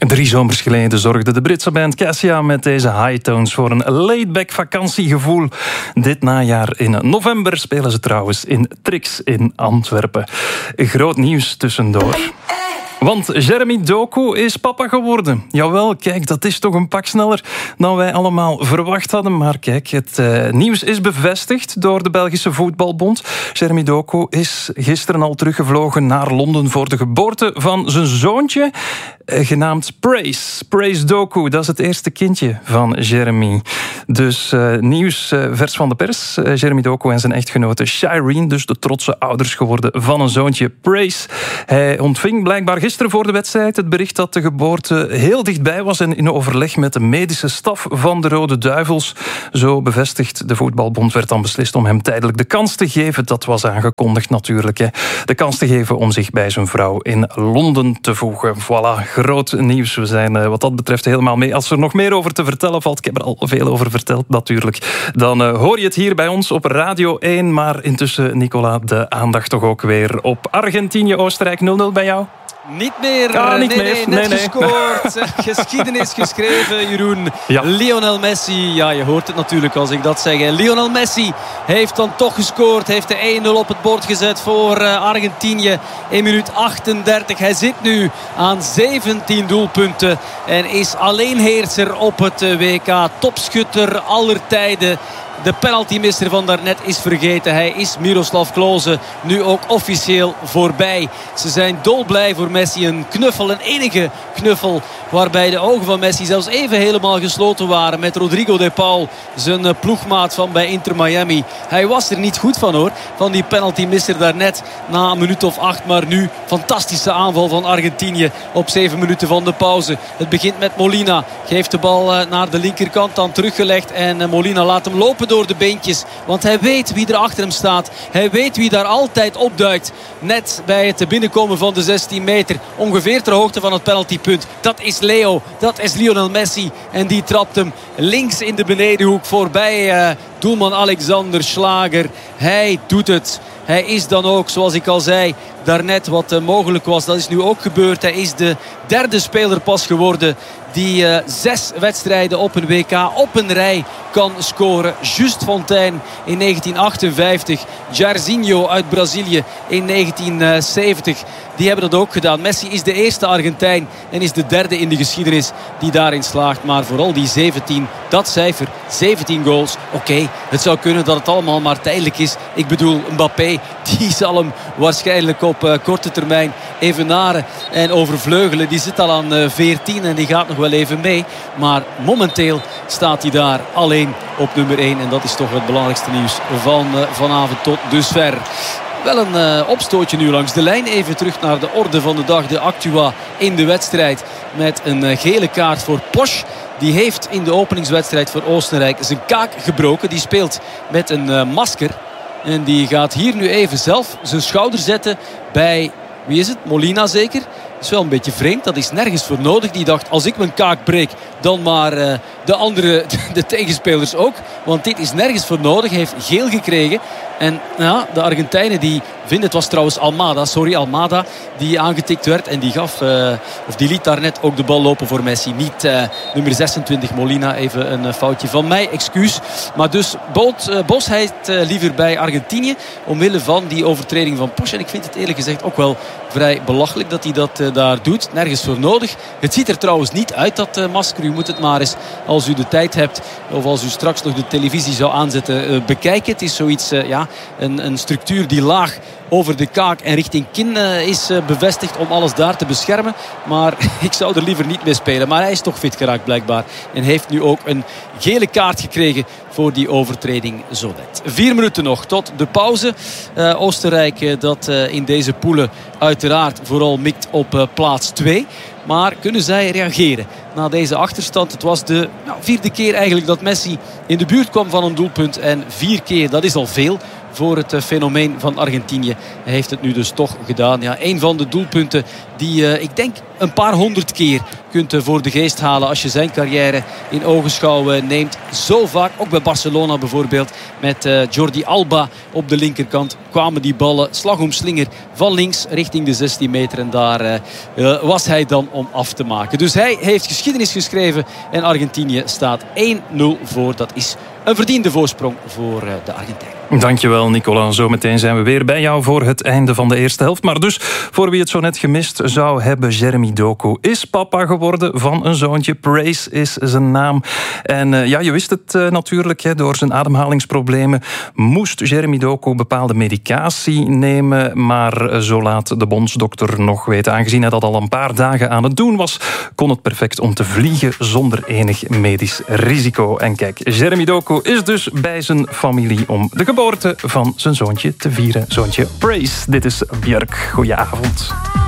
3 zomers geleden zorgde de Britse band Cassia met deze high tones voor een laid-back vakantiegevoel. Dit najaar in november spelen ze trouwens in Trix in Antwerpen. Groot nieuws tussendoor. Want Jeremy Doku is papa geworden. Jawel, kijk, dat is toch een pak sneller dan wij allemaal verwacht hadden. Maar kijk, het nieuws is bevestigd door de Belgische Voetbalbond. Jeremy Doku is gisteren al teruggevlogen naar Londen voor de geboorte van zijn zoontje, genaamd Praise. Praise Doku, dat is het eerste kindje van Jeremy. Dus nieuws vers van de pers. Jeremy Doku en zijn echtgenote Shireen, dus de trotse ouders geworden van een zoontje Praise. Hij ontving blijkbaar gisteren voor de wedstrijd het bericht dat de geboorte heel dichtbij was en in overleg met de medische staf van de Rode Duivels. Zo bevestigt de Voetbalbond, werd dan beslist om hem tijdelijk de kans te geven. Dat was aangekondigd natuurlijk. Hè. De kans te geven om zich bij zijn vrouw in Londen te voegen. Voilà, groot nieuws. We zijn wat dat betreft helemaal mee. Als er nog meer over te vertellen valt, ik heb er al veel over verteld natuurlijk, dan hoor je het hier bij ons op Radio 1. Maar intussen, Nicola, de aandacht toch ook weer op Argentinië, Oostenrijk 0-0 bij jou? Niet meer. Net gescoord. Geschiedenis geschreven, Jeroen. Ja. Lionel Messi. Ja, je hoort het natuurlijk als ik dat zeg. Lionel Messi heeft dan toch gescoord. Heeft de 1-0 op het bord gezet voor Argentinië in minuut 38. Hij zit nu aan 17 doelpunten en is alleenheerser op het WK. Topschutter aller tijden. De penaltymisser van daarnet is vergeten. Hij is Miroslav Klose nu ook officieel voorbij. Ze zijn dolblij voor Messi. Een knuffel, een enige knuffel, waarbij de ogen van Messi zelfs even helemaal gesloten waren met Rodrigo de Paul, zijn ploegmaat van bij Inter Miami. Hij was er niet goed van, hoor, van die penaltymisser daarnet na een minuut of 8. Maar nu fantastische aanval van Argentinië op 7 minuten van de pauze. Het begint met Molina. Geeft de bal naar de linkerkant, dan teruggelegd. En Molina laat hem lopen door de beentjes. Want hij weet wie er achter hem staat. Hij weet wie daar altijd opduikt. Net bij het binnenkomen van de 16 meter. Ongeveer ter hoogte van het penaltypunt. Dat is Leo. Dat is Lionel Messi. En die trapt hem links in de benedenhoek voorbij doelman Alexander Schlager. Hij doet het. Hij is dan ook, zoals ik al zei, daarnet wat mogelijk was. Dat is nu ook gebeurd. Hij is de derde speler pas geworden die 6 wedstrijden op een WK op een rij kan scoren. Just Fontaine in 1958. Jairzinho uit Brazilië in 1970. Die hebben dat ook gedaan. Messi is de eerste Argentijn en is de derde in de geschiedenis die daarin slaagt. Maar vooral die 17, dat cijfer, 17 goals. Oké, het zou kunnen dat het allemaal maar tijdelijk is. Ik bedoel, Mbappé, die zal hem waarschijnlijk op korte termijn evenaren en overvleugelen. Die zit al aan 14 en die gaat nog wel even mee. Maar momenteel staat hij daar alleen op nummer 1. En dat is toch het belangrijkste nieuws van vanavond tot dusver. Wel een opstootje nu langs de lijn. Even terug naar de orde van de dag. De actua in de wedstrijd met een gele kaart voor Posch. Die heeft in de openingswedstrijd voor Oostenrijk zijn kaak gebroken. Die speelt met een masker. En die gaat hier nu even zelf zijn schouder zetten bij, wie is het? Molina zeker. Dat is wel een beetje vreemd. Dat is nergens voor nodig. Die dacht, als ik mijn kaak breek, dan maar de tegenspelers ook. Want dit is nergens voor nodig. Hij heeft geel gekregen. En ja, de Argentijnen die vinden, het was trouwens Almada die aangetikt werd. En die die liet daarnet ook de bal lopen voor Messi. Niet nummer 26 Molina. Even een foutje van mij, excuus. Maar dus Bos heet liever bij Argentinië. Omwille van die overtreding van Posch. En ik vind het eerlijk gezegd ook wel vrij belachelijk dat hij dat daar doet. Nergens voor nodig. Het ziet er trouwens niet uit, dat masker. U moet het maar eens, als u de tijd hebt, of als u straks nog de televisie zou aanzetten, bekijken. Het is zoiets, een structuur die laag over de kaak en richting kin is bevestigd om alles daar te beschermen. Maar ik zou er liever niet mee spelen. Maar hij is toch fit geraakt blijkbaar. En heeft nu ook een gele kaart gekregen voor die overtreding zo net. 4 minuten nog tot de pauze. Oostenrijk dat in deze poelen uiteraard vooral mikt op plaats 2. Maar kunnen zij reageren na deze achterstand? Het was de 4e keer eigenlijk dat Messi in de buurt kwam van een doelpunt. En 4 keer, dat is al veel voor het fenomeen van Argentinië. Hij heeft het nu dus toch gedaan. Ja, een van de doelpunten die ik denk een paar 100 keer kunt voor de geest halen als je zijn carrière in ogenschouw neemt. Zo vaak, ook bij Barcelona bijvoorbeeld, met Jordi Alba op de linkerkant kwamen die ballen slag om slinger van links richting de 16 meter. En daar was hij dan om af te maken. Dus hij heeft geschiedenis geschreven en Argentinië staat 1-0 voor. Dat is een verdiende voorsprong voor de Argentijnen. Dankjewel, Nicola. Zometeen zijn we weer bij jou voor het einde van de eerste helft. Maar dus, voor wie het zo net gemist zou hebben, Jeremy Doku is papa geworden van een zoontje. Praise is zijn naam. En je wist het natuurlijk, door zijn ademhalingsproblemen moest Jeremy Doku bepaalde medicatie nemen. Maar zo laat de bondsdokter nog weten. Aangezien hij dat al een paar dagen aan het doen was, kon het perfect om te vliegen zonder enig medisch risico. En kijk, Jeremy Doku is dus bij zijn familie om de geboorte van zijn zoontje te vieren. Zoontje Praise. Dit is Björk. Goedenavond.